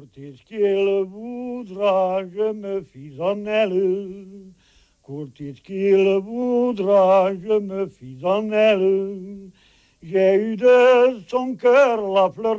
Courtis qu'il voudra, je me fis en elle. Courtis qu'il voudra, je me fis en elle. J'ai eu de son cœur la fleur